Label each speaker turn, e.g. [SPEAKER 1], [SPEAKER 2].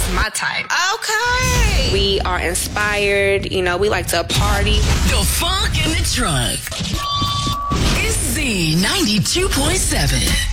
[SPEAKER 1] That's my type.
[SPEAKER 2] Okay.
[SPEAKER 1] We are inspired. You know, we like to party.
[SPEAKER 3] The Funk in the Trunk. It's Z92.7.